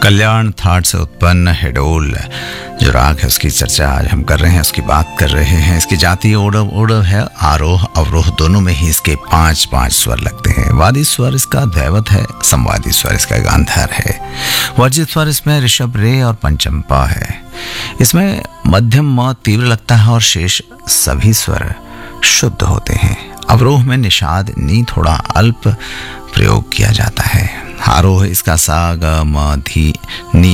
कल्याण that से उत्पन्न हेडोल जो राग है उसकी चर्चा आज हम कर रहे हैं, उसकी बात कर रहे हैं। इसकी जाति ओडव ओडव है, आरोह अवरोह दोनों में ही इसके 5-5 स्वर लगते हैं। वादी स्वर इसका दैवत है, संवादी स्वर इसका गांधार है, वर्जित स्वर इसमें ऋषभ रे और पंचम्पा है। इसमें मध्यम म तीव्र लगता है और शेष सभी स्वर शुद्ध होते हैं। अवरोह में निषाद नी थोड़ा अल्प प्रयोग किया जाता है। आरोह इसका सा ग म धी नी